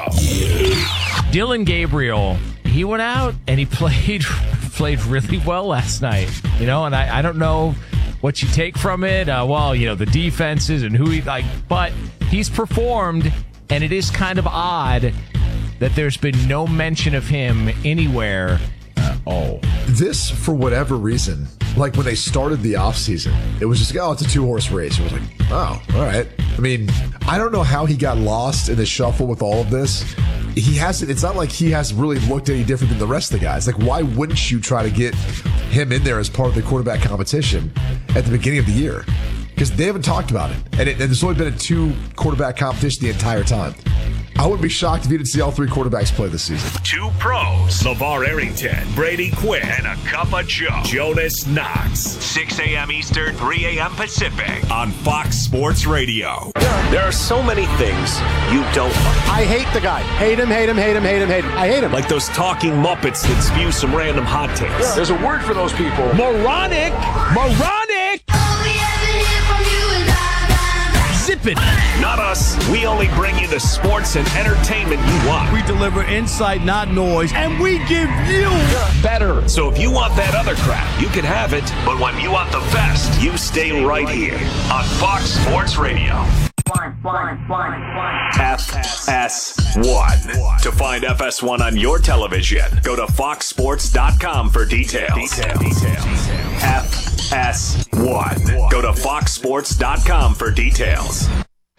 Dillon Gabriel, he went out and he played played really well last night. You know, and I, I don't know what you take from it. Uh, well, you know, the defenses and who he like, but he's performed, and it is kind of odd that there's been no mention of him anywhere. Oh, this, for whatever reason, like when they started the offseason, it was just, oh, it's a two-horse race. It was like, oh, all right. I mean, I don't know how he got lost in the shuffle with all of this. He hasn't, it's not like he has really looked any different than the rest of the guys. Like, why wouldn't you try to get him in there as part of the quarterback competition at the beginning of the year? Because they haven't talked about it. And, it, and there's only been a two-quarterback competition the entire time. I wouldn't be shocked if you didn't see all three quarterbacks play this season. Two Pros, LeVar Arrington, Brady Quinn, and a Cup of Joe, Jonas Knox. six a.m. Eastern, three a.m. Pacific on Fox Sports Radio. There are so many things you don't like. I hate the guy. Hate him, hate him, hate him, hate him, hate him. I hate him. Like those talking Muppets that spew some random hot takes. Yeah. There's a word for those people. moronic, moronic. Zip it. Not us. We only bring you the sports and entertainment you want. We deliver insight, not noise, and we give you better. So if you want that other crap, you can have it. But when you want the best, you stay right here on Fox Sports Radio. One, one, one, one. F S one. To find F S one on your television, go to fox sports dot com for details. Details. Details. F S one. Go to fox sports dot com for details.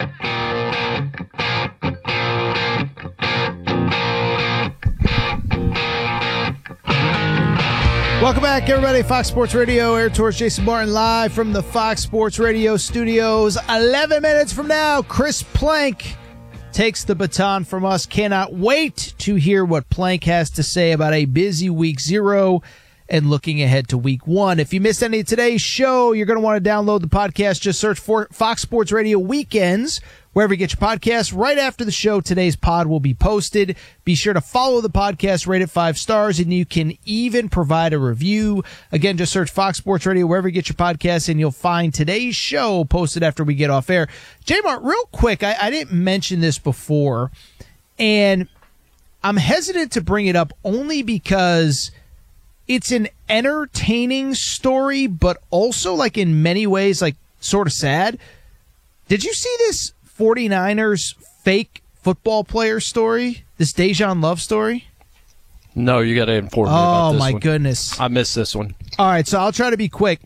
Welcome back, everybody. Fox Sports Radio, Air Tours, Jason Martin live from the Fox Sports Radio studios. eleven minutes from now, Chris Plank takes the baton from us. Cannot wait to hear what Plank has to say about a busy week zero and looking ahead to week one. If you missed any of today's show, you're going to want to download the podcast. Just search for Fox Sports Radio Weekends wherever you get your podcasts. Right after the show, today's pod will be posted. Be sure to follow the podcast, rate it five stars, and you can even provide a review. Again, just search Fox Sports Radio wherever you get your podcasts, and you'll find today's show posted after we get off air. J-Mart, real quick, I, I didn't mention this before, and I'm hesitant to bring it up only because it's an entertaining story, but also, like, in many ways, like, sort of sad. Did you see this forty-niners fake football player story? This Dejan Love story? No, you got to inform me oh, about this my one. goodness. I missed this one. All right, so I'll try to be quick.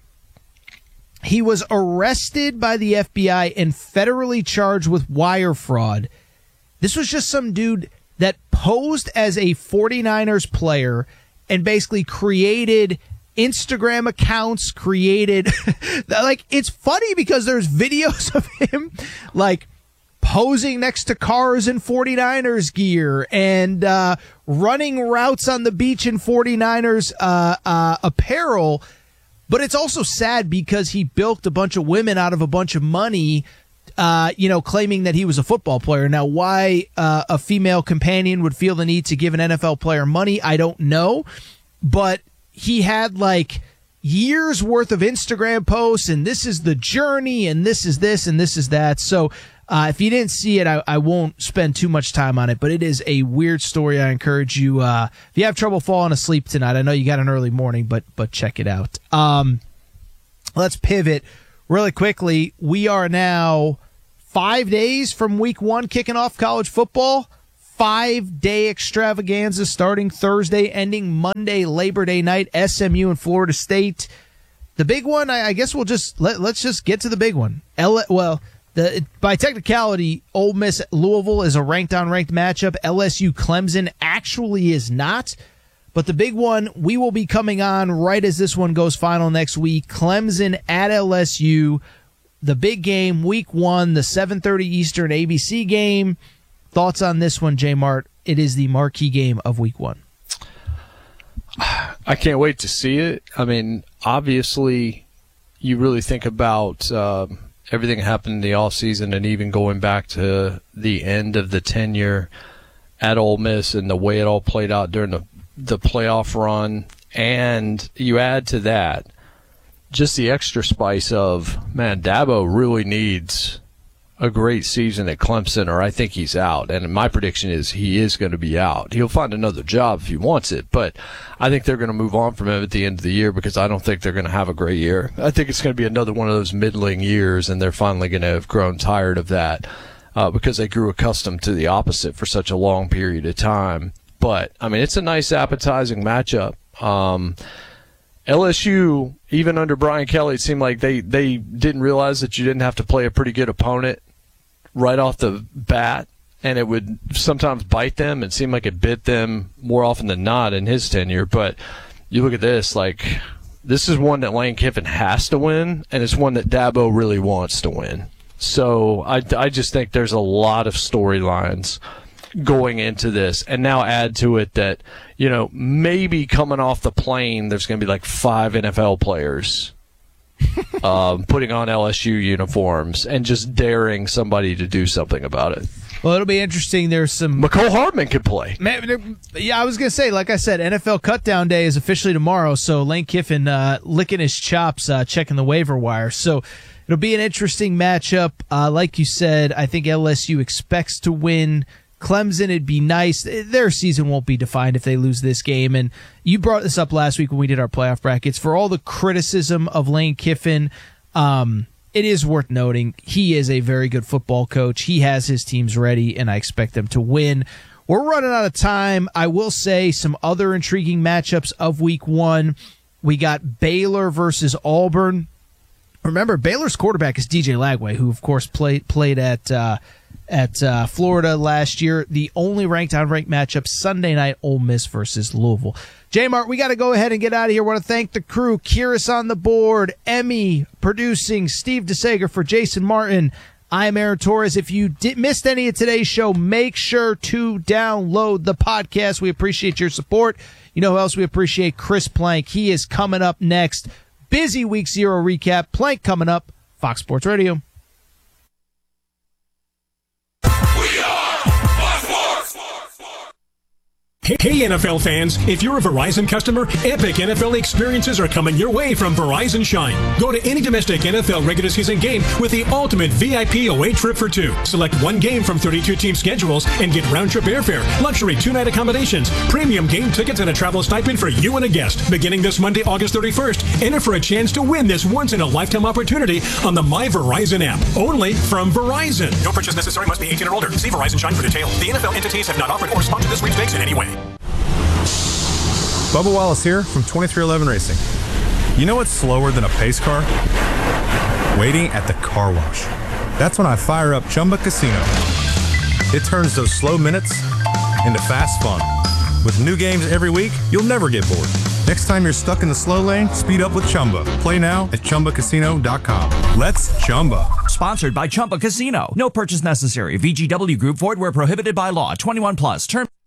He was arrested by the F B I and federally charged with wire fraud. This was just some dude that posed as a forty-niners player and basically created Instagram accounts, created like, it's funny because there's videos of him like posing next to cars in forty-niners gear and uh, running routes on the beach in forty-niners uh, uh, apparel. But it's also sad because he bilked a bunch of women out of a bunch of money, uh, you know, claiming that he was a football player. Now, why uh, a female companion would feel the need to give an N F L player money, I don't know. But he had like years worth of Instagram posts, and this is the journey, and this is this, and this is that. So Uh, if you didn't see it, I, I won't spend too much time on it, but it is a weird story. I encourage you, uh, if you have trouble falling asleep tonight, I know you got an early morning, but but check it out. Um, let's pivot really quickly. We are now five days from week one kicking off college football. Five-day extravaganza starting Thursday, ending Monday, Labor Day night, S M U and Florida State. The big one, I, I guess we'll just, let, let's just get to the big one. L- well, the, by technicality, Ole Miss Louisville is a ranked-on-ranked matchup. L S U Clemson actually is not. But the big one, we will be coming on right as this one goes final next week. Clemson at L S U. The big game, week one, the seven thirty Eastern A B C game. Thoughts on this one, J Mart? It is the marquee game of week one. I can't wait to see it. I mean, obviously, you really think about uh, everything that happened in the offseason and even going back to the end of the tenure at Ole Miss and the way it all played out during the, the playoff run. And you add to that just the extra spice of, man, Dabo really needs a great season at Clemson, or I think he's out. And my prediction is he is going to be out. He'll find another job if he wants it, but I think they're going to move on from him at the end of the year because I don't think they're going to have a great year. I think it's going to be another one of those middling years, and they're finally going to have grown tired of that uh, because they grew accustomed to the opposite for such a long period of time. But, I mean, it's a nice, appetizing matchup. Um, L S U, even under Brian Kelly, it seemed like they, they didn't realize that you didn't have to play a pretty good opponent right off the bat, and it would sometimes bite them. It seemed like it bit them more often than not in his tenure. But you look at this, like, this is one that Lane Kiffin has to win, and it's one that Dabo really wants to win. So I, I just think there's a lot of storylines going into this, and now add to it that, you know, maybe coming off the plane, there's going to be like five N F L players um, putting on L S U uniforms and just daring somebody to do something about it. Well, it'll be interesting. There's some McCole Hardman could play. Man, yeah, I was gonna say, like I said, N F L Cutdown Day is officially tomorrow. So Lane Kiffin uh, licking his chops, uh, checking the waiver wire. So it'll be an interesting matchup. Uh, like you said, I think L S U expects to win. Clemson, it'd be nice. Their season won't be defined if they lose this game. And you brought this up last week when we did our playoff brackets. For all the criticism of Lane Kiffin, um, it is worth noting he is a very good football coach. He has his teams ready, and I expect them to win. We're running out of time. I will say some other intriguing matchups of week one. We got Baylor versus Auburn. Remember, Baylor's quarterback is D J Lagway, who, of course, played played at uh, at uh, Florida last year. The only ranked on ranked matchup Sunday night, Ole Miss versus Louisville. J-Mart, we got to go ahead and get out of here. I want to thank the crew. Kyrus on the board, Emmy producing, Steve DeSager for Jason Martin. I am Aaron Torres. If you did, missed any of today's show, make sure to download the podcast. We appreciate your support. You know who else we appreciate? Chris Plank. He is coming up next. Busy week zero recap. Plank coming up. Fox Sports Radio. Hey N F L fans, if you're a Verizon customer, epic N F L experiences are coming your way from Verizon Shine. Go to any domestic N F L regular season game with the ultimate V I P away trip for two. Select one game from thirty-two team schedules and get round-trip airfare, luxury two-night accommodations, premium game tickets, and a travel stipend for you and a guest. Beginning this Monday, August thirty-first, enter for a chance to win this once-in-a-lifetime opportunity on the My Verizon app. Only from Verizon. No purchase necessary. Must be eighteen or older. See Verizon Shine for details. The N F L entities have not offered or sponsored this sweepstakes in any way. Bubba Wallace here from twenty-three eleven Racing. You know what's slower than a pace car? Waiting at the car wash. That's when I fire up Chumba Casino. It turns those slow minutes into fast fun. With new games every week, you'll never get bored. Next time you're stuck in the slow lane, speed up with Chumba. Play now at Chumba Casino dot com. Let's Chumba. Sponsored by Chumba Casino. No purchase necessary. V G W Group. Void where prohibited by law. twenty-one plus. Term.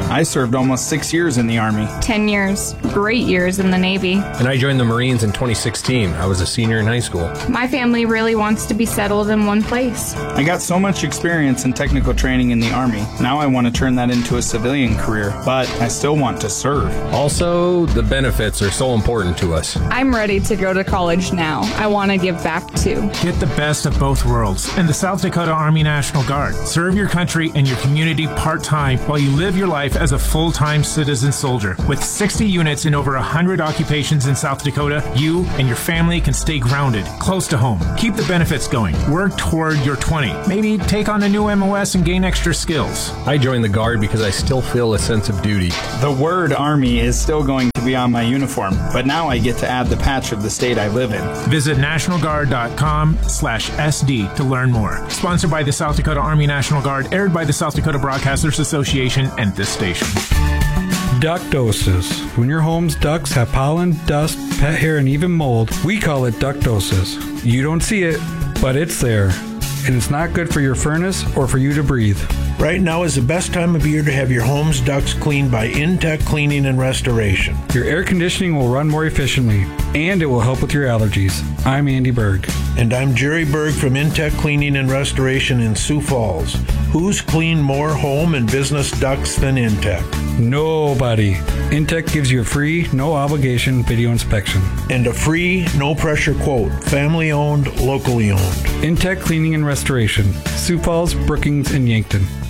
I served almost six years in the Army. ten years. Great years in the Navy. And I joined the Marines in twenty sixteen. I was a senior in high school. My family really wants to be settled in one place. I got so much experience in technical training in the Army. Now I want to turn that into a civilian career, but I still want to serve. Also, the benefits are so important to us. I'm ready to go to college now. I want to give back too. Get the best of both worlds in the South Dakota Army National Guard. Serve your country and your community part-time while you live your life as a full-time citizen soldier. With sixty units in over one hundred occupations in South Dakota, you and your family can stay grounded, close to home. Keep the benefits going. Work toward your twenty. Maybe take on a new M O S and gain extra skills. I joined the Guard because I still feel a sense of duty. The word Army is still going to be on my uniform, but now I get to add the patch of the state I live in. Visit national guard dot com slash S D to learn more. Sponsored by the South Dakota Army National Guard, aired by the South Dakota Broadcasters Association and this station. Ductosis. When your home's ducts have pollen, dust, pet hair, and even mold, we call it ductosis. You don't see it, but it's there. And it's not good for your furnace or for you to breathe. Right now is the best time of year to have your home's ducts cleaned by Intech Cleaning and Restoration. Your air conditioning will run more efficiently, and it will help with your allergies. I'm Andy Berg. And I'm Jerry Berg from Intech Cleaning and Restoration in Sioux Falls. Who's cleaned more home and business ducts than Intech? Nobody. Intech gives you a free, no obligation video inspection. And a free, no pressure quote. Family owned, locally owned. Intech Cleaning and Restoration. Sioux Falls, Brookings, and Yankton.